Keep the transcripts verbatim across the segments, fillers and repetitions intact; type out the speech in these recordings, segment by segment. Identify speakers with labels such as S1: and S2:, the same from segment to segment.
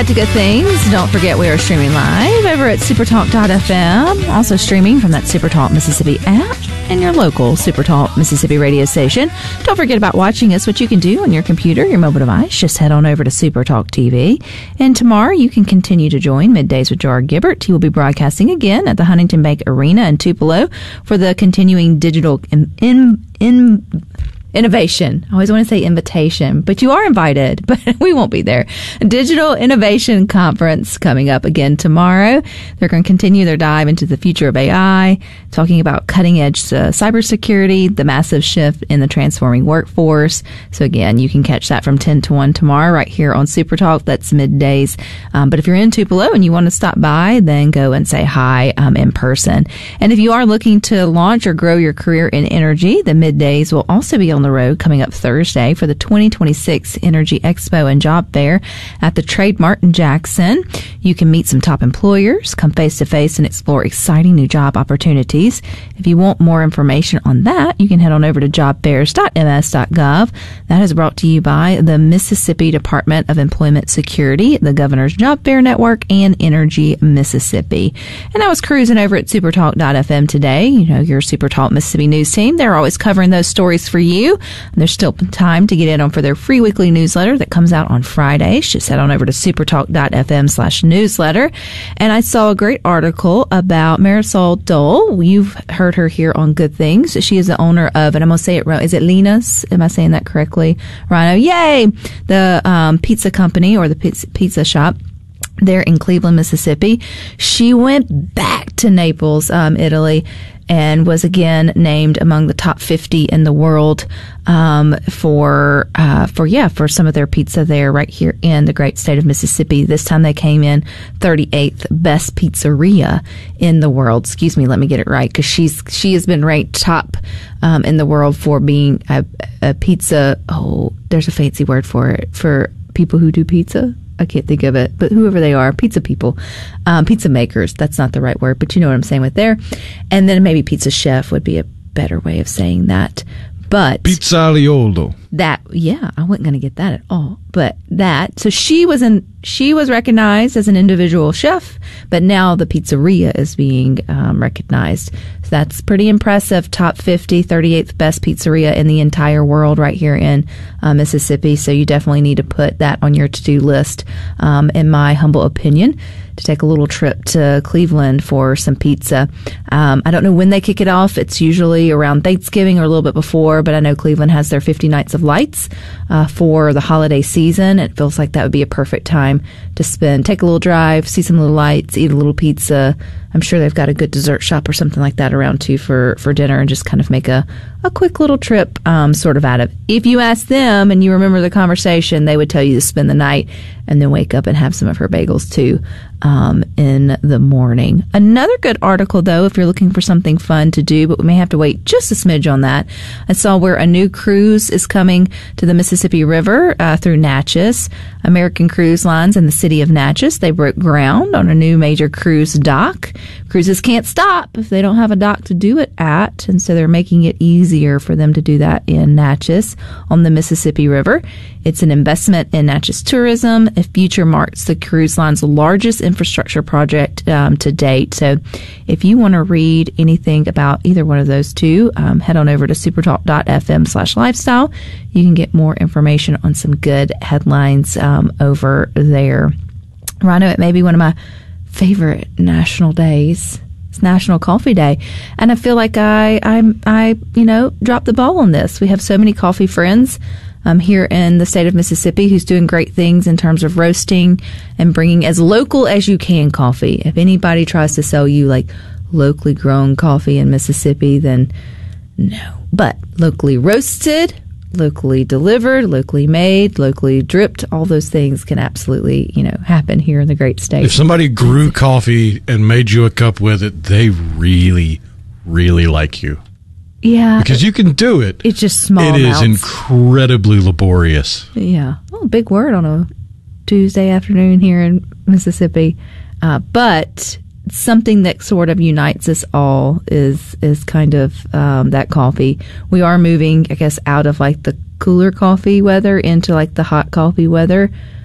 S1: back to Good Things. Don't forget we are streaming live over at supertalk dot f m. Also streaming from that Supertalk Mississippi app and your local Supertalk Mississippi radio station. Don't forget about watching us, what you can do on your computer, your mobile device. Just head on over to Supertalk T V. And tomorrow you can continue to join Middays with Gerard Gibbert. He will be broadcasting again at the Huntington Bank Arena in Tupelo for the continuing digital in, in, in Innovation. I always want to say invitation, but you are invited, but we won't be there. A Digital Innovation Conference coming up again tomorrow. They're going to continue their dive into the future of A I, talking about cutting edge uh, cybersecurity, the massive shift in the transforming workforce. So again, you can catch that from ten to one tomorrow right here on Super Talk. That's middays. Um, but if you're in Tupelo and you want to stop by, then go and say hi um, in person. And if you are looking to launch or grow your career in energy, the middays will also be on the road coming up Thursday for the twenty twenty-six Energy Expo and Job Fair at the Trade Mart in Jackson. You can meet some top employers, come face to face and explore exciting new job opportunities. If you want more information on that, you can head on over to job fairs dot m s dot gov. That is brought to you by the Mississippi Department of Employment Security, the Governor's Job Fair Network, and Energy Mississippi. And I was cruising over at supertalk dot f m today. You know, your Supertalk Mississippi news team, they're always covering those stories for you. There's still time to get in on for their free weekly newsletter that comes out on Fridays. Just head on over to supertalk dot f m slash newsletter. And I saw a great article about Marisol Dole. You've heard her here on Good Things. She is the owner of, and I'm going to say it wrong, is it Lena's? Am I saying that correctly? Rhino, yay! The um, pizza company or the pizza, pizza shop there in Cleveland, Mississippi. She went back to Naples, um, Italy, and was again named among the top fifty in the world um, for uh, for yeah for some of their pizza there right here in the great state of Mississippi. This time they came in thirty-eighth best pizzeria in the world. Excuse me, let me get it right, because she's she has been ranked top um, in the world for being a, a pizza. Oh, there's a fancy word for it, for people who do pizza. I can't think of it, but whoever they are, pizza people, um, pizza makers, that's not the right word, but you know what I'm saying with there. And then maybe pizza chef would be a better way of saying that. But
S2: Pizzaiolo.
S1: That, yeah, I wasn't going to get that at all. But that, so she was in, she was recognized as an individual chef, but now the pizzeria is being um, recognized. So that's pretty impressive. Top fifty, thirty-eighth best pizzeria in the entire world right here in uh, Mississippi. So you definitely need to put that on your to-do list, um, in my humble opinion, to take a little trip to Cleveland for some pizza. Um, I don't know when they kick it off. It's usually around Thanksgiving or a little bit before, but I know Cleveland has their fifty Nights of Lights uh, for the holiday season. It feels like that would be a perfect time to spend, take a little drive, see some little lights, eat a little pizza. I'm sure they've got a good dessert shop or something like that around too for, for dinner, and just kind of make a, a quick little trip um, sort of out of. If you ask them and you remember the conversation, they would tell you to spend the night and then wake up and have some of her bagels too um, in the morning. Another good article, though, if you're looking for something fun to do, but we may have to wait just a smidge on that. I saw where a new cruise is coming to the Mississippi River uh, through Natchez. American Cruise Lines and the city of Natchez, they broke ground on a new major cruise dock. Cruises can't stop if they don't have a dock to do it at, and so they're making it easier for them to do that in Natchez on the Mississippi River. It's an investment in Natchez tourism. It future marks the cruise line's largest infrastructure project um, to date. So if you want to read anything about either one of those two, um, head on over to supertalk dot f m slash lifestyle. You can get more information on some good headlines um, over there. Rhino, it may be one of my favorite national days. It's National Coffee Day, and I feel like I, I, I, you know, dropped the ball on this. We have so many coffee friends um, here in the state of Mississippi who's doing great things in terms of roasting and bringing as local as you can coffee. If anybody tries to sell you like locally grown coffee in Mississippi, then no. But locally roasted, locally delivered, locally made, locally dripped, all those things can absolutely, you know, happen here in the great state.
S2: If somebody grew coffee and made you a cup with it, they really, really like you.
S1: Yeah.
S2: Because you can do it.
S1: It's just small
S2: It
S1: amounts.
S2: is incredibly laborious.
S1: Yeah. Oh, big word on a Tuesday afternoon here in Mississippi. Uh, but something that sort of unites us all is is kind of um, that coffee. We are moving, I guess, out of like the cooler coffee weather into like the hot coffee weather.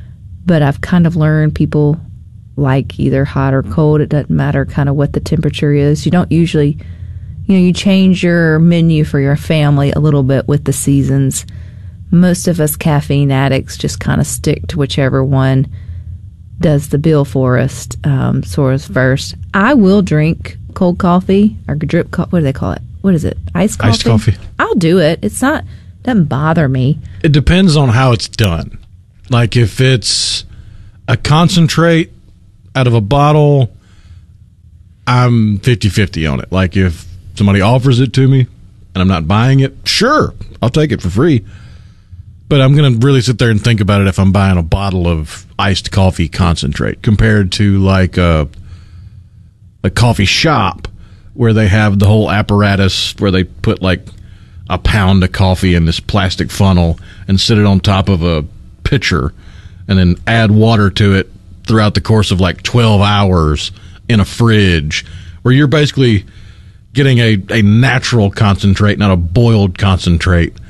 S1: but I've kind of learned people like either hot or cold. It doesn't matter kind of what the temperature is. You don't usually, you know, you change your menu for your family a little bit with the seasons. Most of us caffeine addicts just kind of stick to whichever one does the bill for us, um, sort of first. I will drink cold coffee or drip coffee. What do they call it? What is it? Iced coffee?
S2: Iced coffee.
S1: I'll do it. It's not, doesn't bother me.
S2: It depends on how it's done. Like if it's a concentrate out of a bottle, I'm fifty-fifty on it. Like if somebody offers it to me and I'm not buying it, sure, I'll take it for free. But I'm going to really sit there and think about it if I'm buying a bottle of iced coffee concentrate compared to like a, a coffee shop where they have the whole apparatus where they put like a pound of coffee in this plastic funnel and sit it on top of a pitcher and then add water to it throughout the course of like twelve hours in a fridge, where you're basically getting a, a natural concentrate, not a boiled concentrate.